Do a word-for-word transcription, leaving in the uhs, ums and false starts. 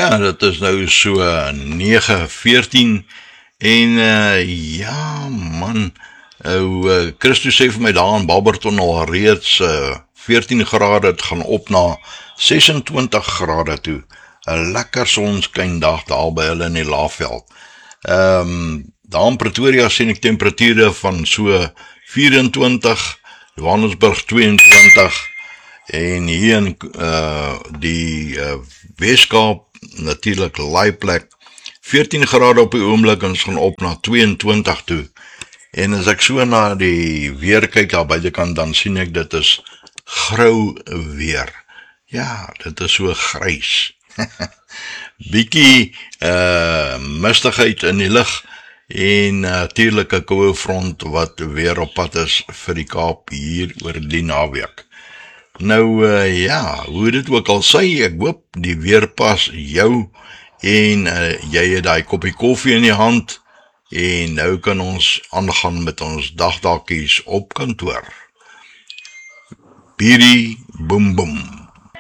Ja, dit is nou so nege veertien en uh, ja man, ou uh, Christus sê vir my daar in Barberton al reeds uh, veertien grade, het gaan op na ses en twintig grade toe. 'n Lekker sonskyn dag daar by hulle in die Laagveld. Ehm um, daar in Pretoria sien ek temperature van so vyf en twintig, Johannesburg twee en twintig en hier in uh, die uh, Weskaap natuurlik Laaiplek veertien grade op die oomblik en ons gaan op na twee en twintig toe. En as ek so na die weer kyk daar buitekant, dan sien ek dit is grou weer. Ja, dit is so grys. Bietjie uh, mistigheid in die lug en natuurlik 'n koue front wat weer op pad is vir die Kaap hier oor die naweek. Nou uh, ja, hoe dit ook al sê, ek hoop die weer pas jou en uh, jy het daai koppie koffie in die hand en nou kan ons aangaan met ons dagdagkies op kantoor. Biri boem boem.